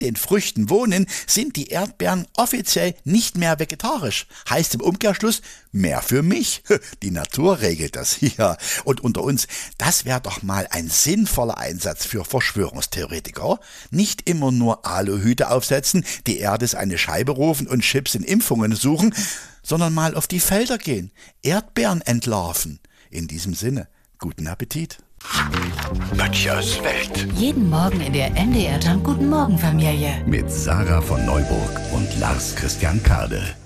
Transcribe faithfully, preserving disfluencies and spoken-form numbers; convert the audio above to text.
den Früchten wohnen, sind die Erdbeeren offiziell nicht mehr vegetarisch. Heißt im Umkehrschluss, mehr für mich. Die Natur regelt das hier. Und unter uns, das wäre doch mal ein sinnvoller Einsatz für Verschwörungstheoretiker. Nicht immer nur Aluhüte aufsetzen, die Erde ist eine Scheibe rufen und Chips in Impfungen suchen, sondern mal auf die Felder gehen, Erdbeeren entlarven. In diesem Sinne, guten Appetit. Böttchers Welt. Jeden Morgen in der N D R Jump Guten Morgen Familie. Mit Sarah von Neuburg und Lars Christian Kade.